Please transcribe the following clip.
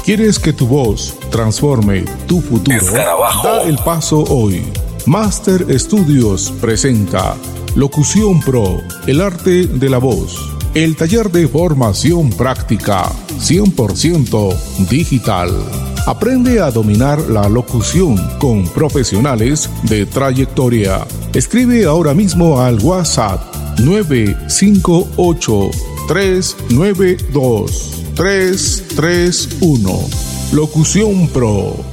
¿Quieres que tu voz transforme tu futuro? Escarabajo. Da el paso hoy. Master Studios presenta Locución Pro, el arte de la voz. El taller de formación práctica 100% digital. Aprende a dominar la locución con profesionales de trayectoria. Escribe ahora mismo al WhatsApp 958-392-331. Locución Pro.